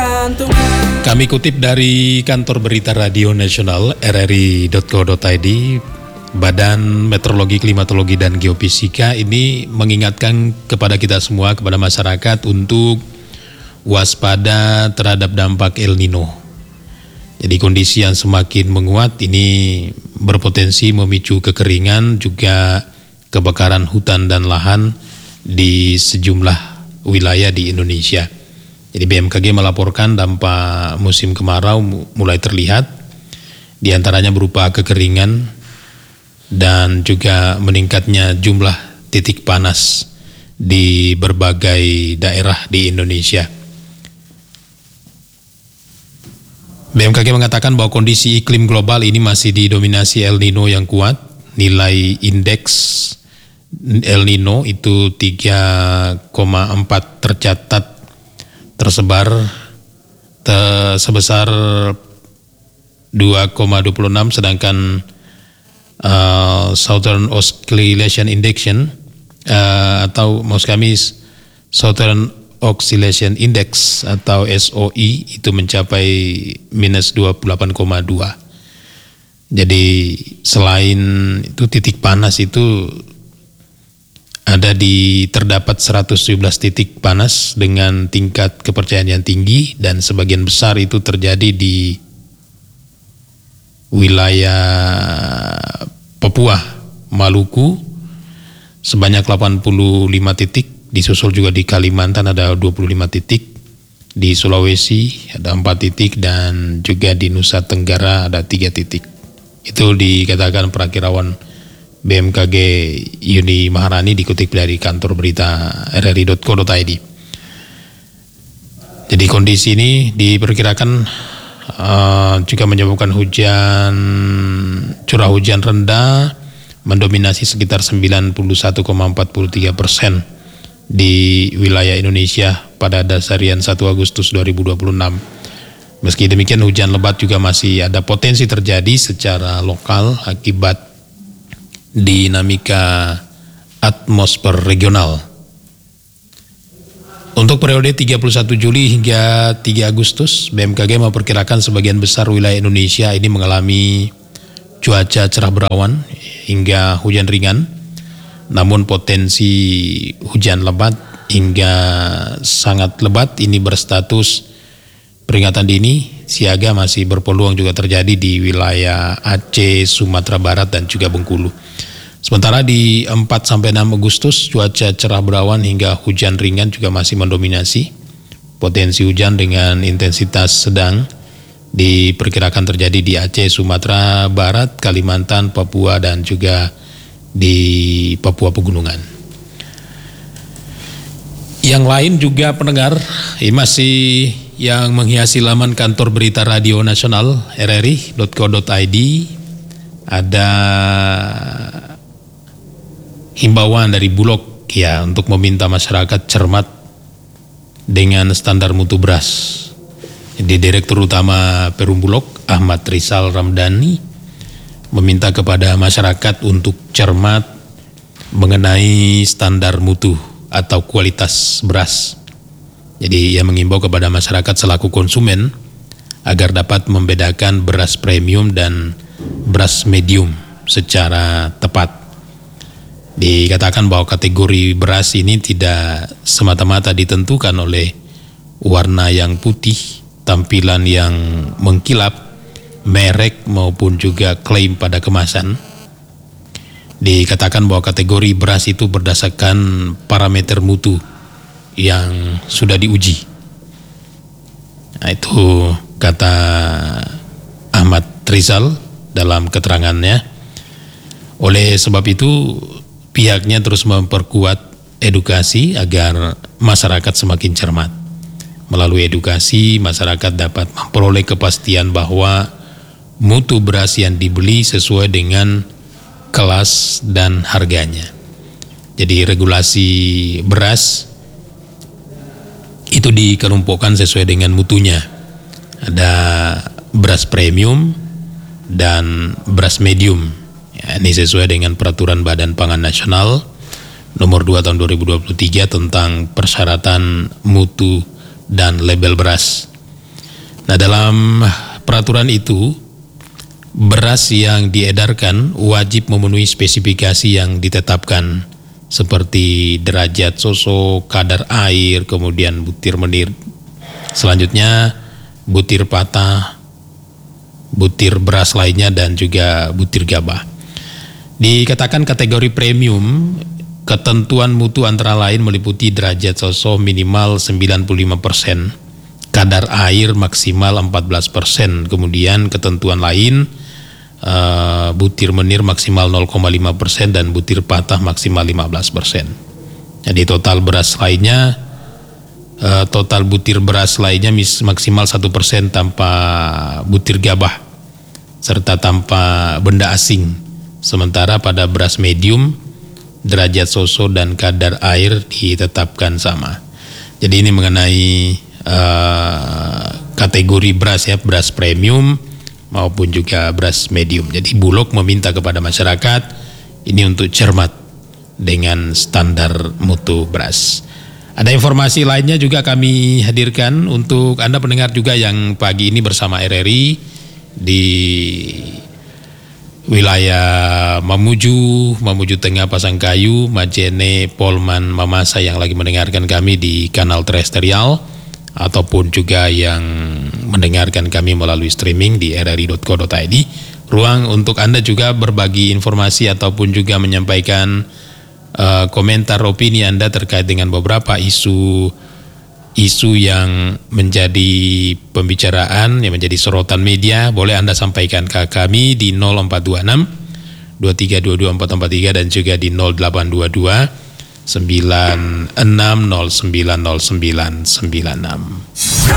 ketergantungan. Kami kutip dari Kantor Berita Radio Nasional RRI.co.id, Badan Meteorologi, Klimatologi, dan Geofisika ini mengingatkan kepada kita semua, kepada masyarakat untuk waspada terhadap dampak El Nino. Jadi kondisi yang semakin menguat ini berpotensi memicu kekeringan, juga kebakaran hutan dan lahan di sejumlah wilayah di Indonesia. Jadi BMKG melaporkan dampak musim kemarau mulai terlihat, diantaranya berupa kekeringan dan juga meningkatnya jumlah titik panas di berbagai daerah di Indonesia. BMKG mengatakan bahwa kondisi iklim global ini masih didominasi El Nino yang kuat. Nilai indeks El Nino itu 3,4 tercatat tersebar sebesar 2,26, sedangkan Southern Oscillation Index atau maksud kami Southern Oscillation Index atau SOI itu mencapai minus 28,2. Jadi selain itu titik panas itu terdapat 117 titik panas dengan tingkat kepercayaan yang tinggi, dan sebagian besar itu terjadi di wilayah Papua, Maluku sebanyak 85 titik, disusul juga di Kalimantan ada 25 titik, di Sulawesi ada 4 titik, dan juga di Nusa Tenggara ada 3 titik. Itu dikatakan perakirawan BMKG Yuni Maharani, dikutip dari kantor berita RRI.co.id. Jadi kondisi ini diperkirakan juga menyebabkan curah hujan rendah mendominasi sekitar 91,43% di wilayah Indonesia pada dasarian 1 Agustus 2026. Meski demikian, hujan lebat juga masih ada potensi terjadi secara lokal akibat dinamika atmosfer regional. Untuk periode 31 Juli hingga 3 Agustus, BMKG memperkirakan sebagian besar wilayah Indonesia ini mengalami cuaca cerah berawan hingga hujan ringan, namun potensi hujan lebat hingga sangat lebat ini berstatus peringatan dini siaga masih berpeluang juga terjadi di wilayah Aceh, Sumatera Barat, dan juga Bengkulu. Sementara di 4-6 Agustus cuaca cerah berawan hingga hujan ringan juga masih mendominasi. Potensi hujan dengan intensitas sedang diperkirakan terjadi di Aceh, Sumatera Barat, Kalimantan, Papua, dan juga di Papua Pegunungan. Yang lain juga pendengar, ini masih yang menghiasi laman kantor berita Radio Nasional RRI.co.id, ada himbauan dari Bulog ya untuk meminta masyarakat cermat dengan standar mutu beras. Di Direktur Utama Perum Bulog Ahmad Rizal Ramdhani meminta kepada masyarakat untuk cermat mengenai standar mutu atau kualitas beras. Jadi ia mengimbau kepada masyarakat selaku konsumen agar dapat membedakan beras premium dan beras medium secara tepat. Dikatakan bahwa kategori beras ini tidak semata-mata ditentukan oleh warna yang putih, tampilan yang mengkilap, merek maupun juga klaim pada kemasan. Dikatakan bahwa kategori beras itu berdasarkan parameter mutu yang sudah diuji. Nah, itu kata Ahmad Rizal dalam keterangannya. Oleh sebab itu pihaknya terus memperkuat edukasi agar masyarakat semakin cermat. Melalui edukasi, masyarakat dapat memperoleh kepastian bahwa mutu beras yang dibeli sesuai dengan kelas dan harganya. Jadi regulasi beras itu dikelompokkan sesuai dengan mutunya. Ada beras premium dan beras medium. Ya, ini sesuai dengan peraturan Badan Pangan Nasional nomor 2 tahun 2023 tentang persyaratan mutu dan label beras. Nah, dalam peraturan itu, beras yang diedarkan wajib memenuhi spesifikasi yang ditetapkan seperti derajat sosok, kadar air, kemudian butir menir. Selanjutnya butir patah, butir beras lainnya, dan juga butir gabah. Dikatakan kategori premium, ketentuan mutu antara lain meliputi derajat sosok minimal 95%, kadar air maksimal 14%, kemudian ketentuan lain butir menir maksimal 0,5% dan butir patah maksimal 15%. Jadi total beras lainnya, total butir beras lainnya maksimal 1% tanpa butir gabah serta tanpa benda asing. Sementara pada beras medium, derajat sosok dan kadar air ditetapkan sama. Jadi ini mengenai kategori beras ya, beras premium maupun juga beras medium. Jadi Bulog meminta kepada masyarakat ini untuk cermat dengan standar mutu beras. Ada informasi lainnya juga kami hadirkan untuk Anda pendengar juga yang pagi ini bersama RRI di wilayah Mamuju Tengah, Pasangkayu, Majene, Polman, Mamasa yang lagi mendengarkan kami di kanal terestrial ataupun juga yang mendengarkan kami melalui streaming di rri.co.id. Ruang untuk Anda juga berbagi informasi ataupun juga menyampaikan komentar opini Anda terkait dengan beberapa isu yang menjadi pembicaraan, yang menjadi sorotan media. Boleh Anda sampaikan ke kami di 0426 2322 443 dan juga di 0822 96090996.